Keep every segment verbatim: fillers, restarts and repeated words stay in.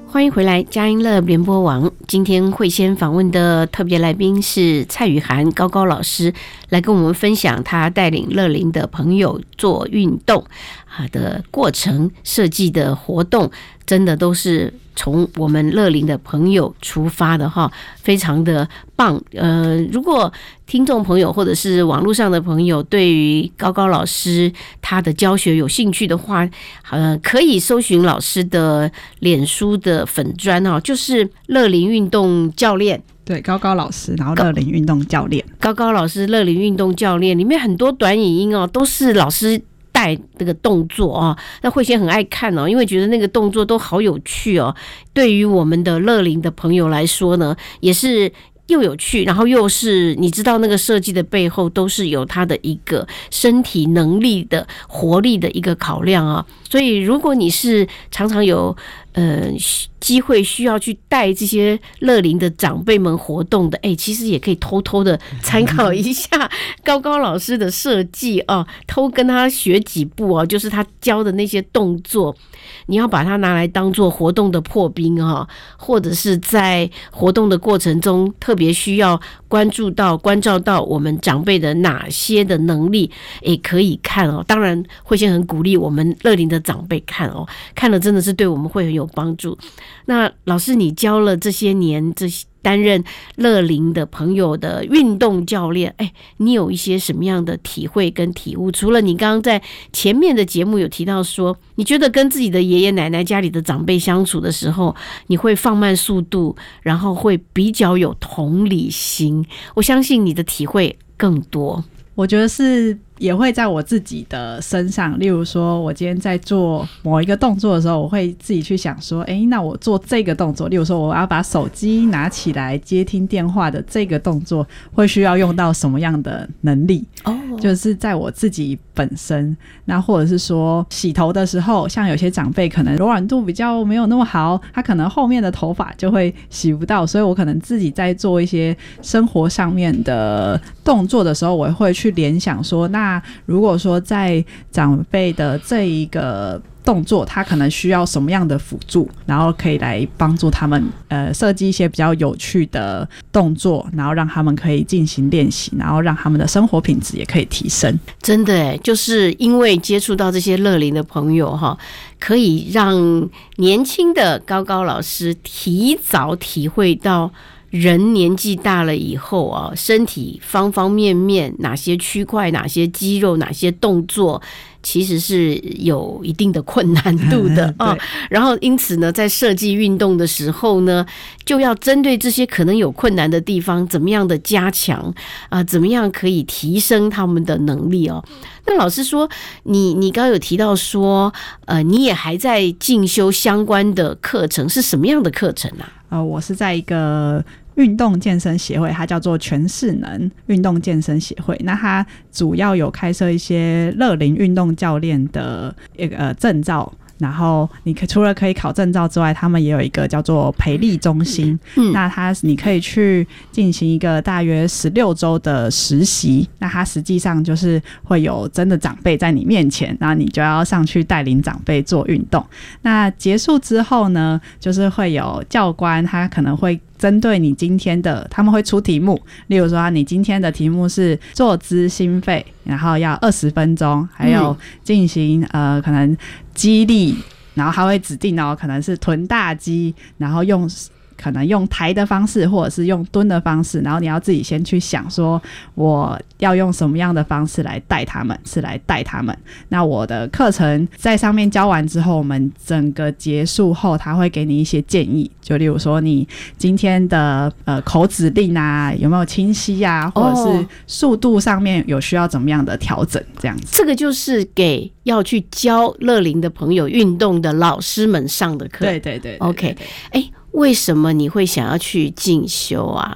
欢迎回来，佳音乐联播网。今天会先访问的特别来宾是蔡宇涵高高老师，来跟我们分享他带领乐龄的朋友做运动的过程，设计的活动真的都是从我们乐龄的朋友出发的哈，非常的棒。呃，如果听众朋友或者是网络上的朋友对于高高老师他的教学有兴趣的话，呃，可以搜寻老师的脸书的粉专哦，就是乐龄运动教练。 对，高高老师，然后乐龄运动教练， 高高老师乐龄运动教练里面很多短影音哦，都是老师带那个动作哦，那慧仙很爱看哦，因为觉得那个动作都好有趣哦。对于我们的乐龄的朋友来说呢，也是又有趣，然后又是你知道那个设计的背后都是有它的一个身体能力的活力的一个考量啊。所以如果你是常常有呃机会需要去带这些乐龄的长辈们活动的，哎，其实也可以偷偷的参考一下高高老师的设计啊，偷跟他学几步啊，就是他教的那些动作，你要把它拿来当做活动的破冰啊，或者是在活动的过程中特别需要关注到、关照到我们长辈的哪些的能力，也可以看哦。当然，慧仙很鼓励我们乐龄的长辈看哦，看了真的是对我们会很有帮助。那老师，你教了这些年，这些担任乐龄的朋友的运动教练，哎，你有一些什么样的体会跟体悟？除了你刚刚在前面的节目有提到说，你觉得跟自己的爷爷奶奶家里的长辈相处的时候，你会放慢速度，然后会比较有同理心。我相信你的体会更多。 我觉得是也会在我自己的身上，例如说我今天在做某一个动作的时候，我会自己去想说，诶，那我做这个动作，例如说我要把手机拿起来接听电话的这个动作会需要用到什么样的能力，哦，就是在我自己本身。那或者是说洗头的时候，像有些长辈可能柔软度比较没有那么好，他可能后面的头发就会洗不到，所以我可能自己在做一些生活上面的动作的时候，我会去联想说，那那如果说在长辈的这一个动作，他可能需要什么样的辅助，然后可以来帮助他们呃设计一些比较有趣的动作，然后让他们可以进行练习，然后让他们的生活品质也可以提升。 真的耶，就是因为接触到这些乐龄的朋友哈，可以让年轻的高高老师提早体会到人年纪大了以后啊，身体方方面面哪些区块、哪些肌肉、哪些动作，其实是有一定的困难度的啊。然后因此呢，在设计运动的时候呢，就要针对这些可能有困难的地方，怎么样的加强啊，怎么样可以提升他们的能力哦。那老师说，你你刚刚有提到说，呃，你也还在进修相关的课程，是什么样的课程啊？ 呃，我是在一个运动健身协会，它叫做全势能运动健身协会。那它主要有开设一些乐龄运动教练的一个、呃、证照，然后你可除了可以考证照之外，他们也有一个叫做培力中心、嗯、那它你可以去进行一个大约十六周的实习，那它实际上就是会有真的长辈在你面前，然后你就要上去带领长辈做运动。那结束之后呢，就是会有教官，他可能会针对你今天的，他们会出题目，例如说你今天的题目是坐姿心肺，然后要二十分钟，还有进行、嗯、呃可能肌力，然后他会指定哦，可能是臀大肌，然后用可能用抬的方式或者是用蹲的方式，然后你要自己先去想说我要用什么样的方式来带他们，是来带他们。那我的课程在上面教完之后，我们整个结束后他会给你一些建议，就例如说你今天的呃口指令啊有没有清晰啊，或者是速度上面有需要怎么样的调整，这样子。 这个就是给要去教乐龄的朋友运动的老师们上的课。 对对 对, 对, 对, 对 OK。 哎，为什么你会想要去进修啊？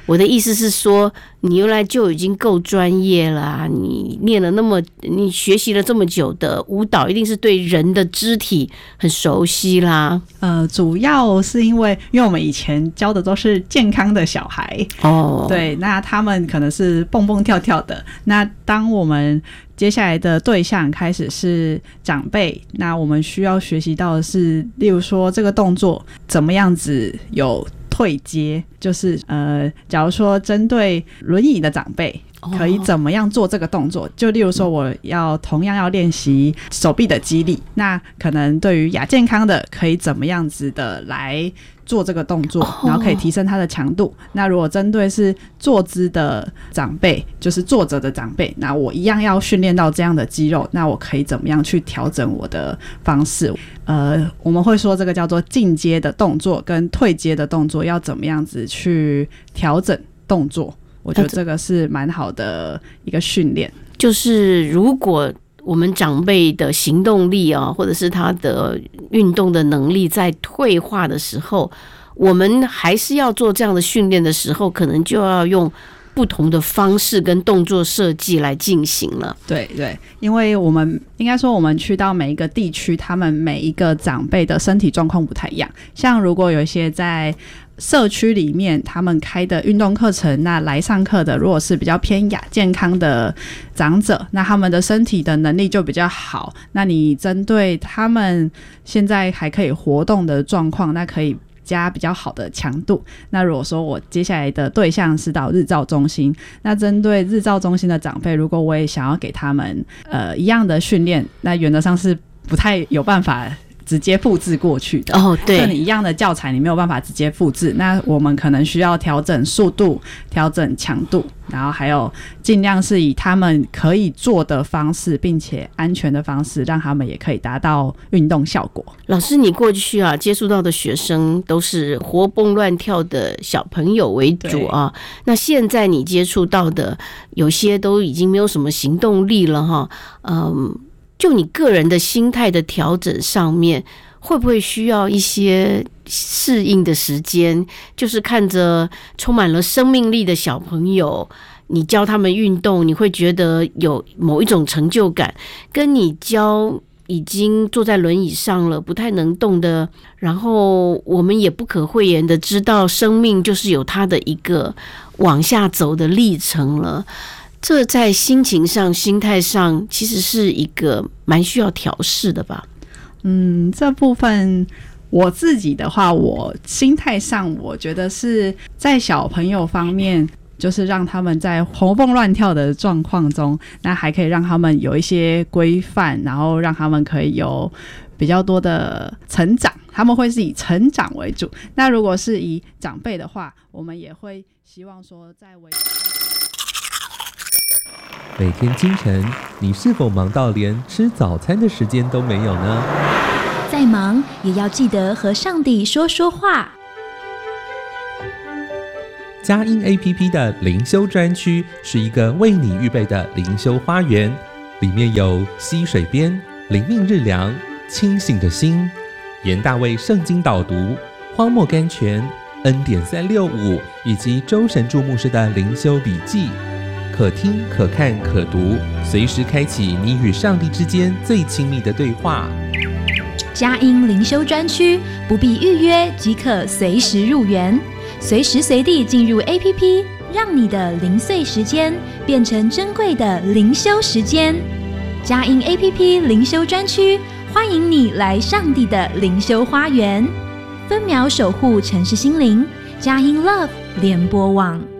我的意思是说，你原来就已经够专业了啊，你练了那么，你学习了这么久的舞蹈，一定是对人的肢体很熟悉啦。 呃，主要是因为，因为我们以前教的都是健康的小孩哦，对，那他们可能是蹦蹦跳跳的。那当我们接下来的对象开始是长辈，那我们需要学习到的是，例如说这个动作怎么样子有退阶，就是呃，假如说针对轮椅的长辈，可以怎么样做这个动作？就例如说，我要同样要练习手臂的肌力，那可能对于亚健康的，可以怎么样子的来做这个动作，然后可以提升它的强度。那如果针对是坐姿的长辈，就是坐着的长辈，那我一样要训练到这样的肌肉，那我可以怎么样去调整我的方式？呃，我们会说这个叫做进阶的动作跟退阶的动作要怎么样子去调整动作。我觉得这个是蛮好的一个训练， 就是如果我们长辈的行动力啊，或者是他的运动的能力在退化的时候，我们还是要做这样的训练的时候，可能就要用不同的方式跟动作设计来进行了。 对对，因为我们应该说我们去到每一个地区，他们每一个长辈的身体状况不太一样。像如果有一些在社区里面他们开的运动课程，那来上课的如果是比较偏亚健康的长者，那他们的身体的能力就比较好，那你针对他们现在还可以活动的状况，那可以加比较好的强度。那如果说我接下来的对象是到日照中心，那针对日照中心的长辈，如果我也想要给他们呃一样的训练，那原则上是不太有办法直接复制过去的哦，对， 就你一样的教材你没有办法直接复制，那我们可能需要调整速度，调整强度，然后还有尽量是以他们可以做的方式并且安全的方式，让他们也可以达到运动效果。 老师，你过去啊接触到的学生都是活蹦乱跳的小朋友为主啊，那现在你接触到的有些都已经没有什么行动力了哈，嗯。就你个人的心态的调整上面，会不会需要一些适应的时间？就是看着充满了生命力的小朋友，你教他们运动，你会觉得有某一种成就感，跟你教已经坐在轮椅上了不太能动的，然后我们也不可讳言的知道生命就是有它的一个往下走的历程了，这在心情上心态上其实是一个蛮需要调试的吧。 嗯，这部分我自己的话，我心态上我觉得是在小朋友方面，就是让他们在活蹦乱跳的状况中，那还可以让他们有一些规范，然后让他们可以有比较多的成长，他们会是以成长为主。那如果是以长辈的话，我们也会希望说在维每天清晨，你是否忙到连吃早餐的时间都没有呢？ 再忙也要记得和上帝说说话。 佳音 A P P 的灵修专区是一个为你预备的灵修花园，里面有溪水边、灵命日粮、清醒的心、严大卫圣经导读、荒漠甘泉、恩典三六五以及周神助牧师的灵修笔记。可听可看可读，随时开启你与上帝之间最亲密的对话。 佳音灵修专区不必预约即可随时入园，随时随地进入 A P P， 让你的零碎时间变成珍贵的灵修时间。佳音 A P P 灵修专区欢迎你来上帝的灵修花园，分秒守护城市心灵。佳音 Love 联播网。